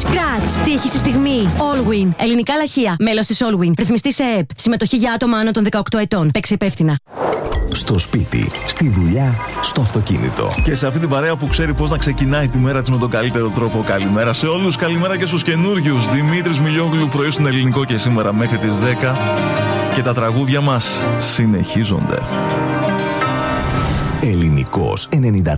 Scratch. Τι έχει στη στιγμή. Allwin. Ελληνικά λαχεία. Μέλος της Allwin. Ρυθμιστής ΕΕΠ. Συμμετοχή για άτομα άνω των 18 ετών. Παίξε υπεύθυνα. Στο σπίτι, στη δουλειά, στο αυτοκίνητο. Και σε αυτή την παρέα που ξέρει πώς να ξεκινάει τη μέρα της με τον καλύτερο τρόπο. Καλημέρα σε όλους, καλημέρα και στους καινούριους. Δημήτρης Μιλιόγλου, πρωί στον Ελληνικό και σήμερα μέχρι τις 10. Και τα τραγούδια μας συνεχίζονται. Ελληνικός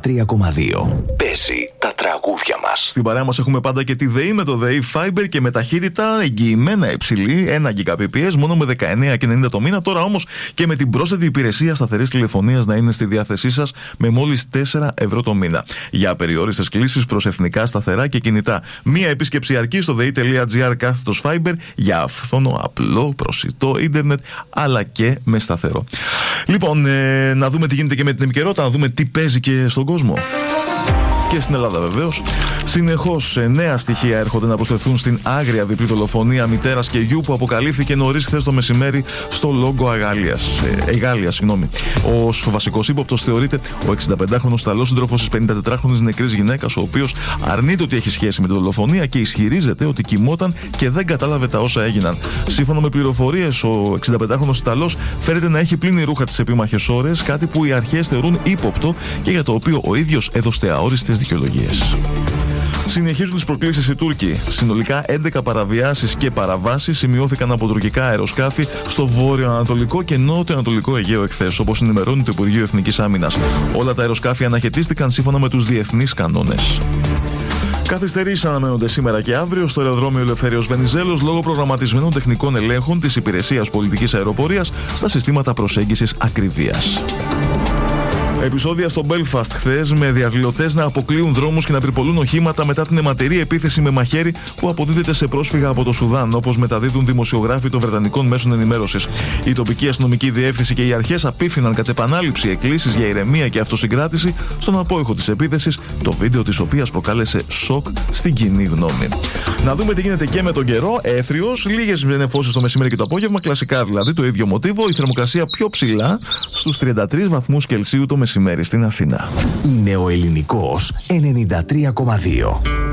93,2. Παίζει τα τραγούδια μας. Στην παρέα μας έχουμε πάντα και τη ΔΕΗ με το ΔΕΗ Fiber και με ταχύτητα εγγυημένα υψηλή, 1 Gbps μόνο με 19,90 το μήνα. Τώρα όμως και με την πρόσθετη υπηρεσία σταθερής τηλεφωνίας να είναι στη διάθεσή σας με μόλις 4 ευρώ το μήνα. Για απεριόριστες κλήσεις προς εθνικά σταθερά και κινητά. Μία επίσκεψη αρκεί στο dei.gr/Fiber για αυθόνο, απλό, προσιτό ίντερνετ αλλά και με σταθερό. Λοιπόν, να δούμε τι γίνεται και με την επικαιρότητα, να δούμε τι παίζει και στον κόσμο. Και στην Ελλάδα βεβαίως. Συνεχώς νέα στοιχεία έρχονται να προσθεθούν στην άγρια διπλή δολοφονία μητέρας και γιου που αποκαλύφθηκε νωρίς χθες το μεσημέρι στο Λόγκο Εγάλιας. Ως βασικός ύποπτος θεωρείται ο 65χρονος Ιταλός σύντροφος της 54χρονης νεκρής γυναίκας, ο οποίος αρνείται ότι έχει σχέση με τη δολοφονία και ισχυρίζεται ότι κοιμόταν και δεν κατάλαβε τα όσα έγιναν. Σύμφωνα με πληροφορίες, ο 65χρονος Ιταλός φέρεται να έχει πλύνει ρούχα τις επίμαχες ώρες, κάτι που οι αρχές θεωρούν ύποπτο και για το οποίο ο ίδιος έδωσε αόριστες δικαιολογίες. Συνεχίζουν τις προκλήσεις οι Τούρκοι. Συνολικά 11 παραβιάσεις και παραβάσεις σημειώθηκαν από τουρκικά αεροσκάφη στο βόρειο-ανατολικό και νότιο-ανατολικό Αιγαίο εχθές, όπως ενημερώνει το Υπουργείο Εθνικής Άμυνας. Όλα τα αεροσκάφη αναχαιτίστηκαν σύμφωνα με τους διεθνείς κανόνες. Καθυστερήσεις αναμένονται σήμερα και αύριο στο αεροδρόμιο Ελευθέριος Βενιζέλος λόγω προγραμματισμένων τεχνικών ελέγχων της Υπηρεσίας Πολιτικής Αεροπορίας στα συστήματα προσέγγισης ακριβίας. Επεισόδια στο Belfast χθες με διαδηλωτές να αποκλείουν δρόμους και να πυρπολούν οχήματα μετά την αιματερή επίθεση με μαχαίρι που αποδίδεται σε πρόσφυγα από το Σουδάν, όπως μεταδίδουν δημοσιογράφοι των βρετανικών μέσων ενημέρωσης. Η τοπική αστυνομική διεύθυνση και οι αρχές απίφθηναν κατ' επανάληψη εκκλήσεις για ηρεμία και αυτοσυγκράτηση στον απόϊχο της επίθεσης, το βίντεο της οποίας προκάλεσε σοκ στην κοινή γνώμη. Να δούμε τι γίνεται και με τον καιρό. Έθριος, λίγες νεφώσεις το μεσημέρι και το απόγευμα, κλασικά δηλαδή το ίδιο μοτίβο. Η θερμοκρασία πιο ψηλά στους 33 βαθμούς Κελσίου το μεσημέρι στην Αθήνα. Είναι ο Ελληνικός 93,2.